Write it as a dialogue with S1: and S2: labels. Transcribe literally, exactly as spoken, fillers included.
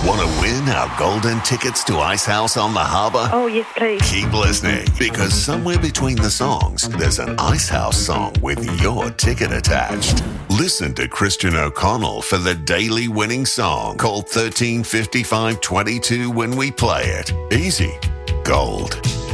S1: Want to win our golden tickets to Ice House on the Harbour?
S2: Oh, yes, please.
S1: Keep listening, because somewhere between the songs, there's an Ice House song with your ticket attached. Listen to Christian O'Connell for the daily winning song. Call thirteen fifty-five twenty-two when we play it. Easy. Gold.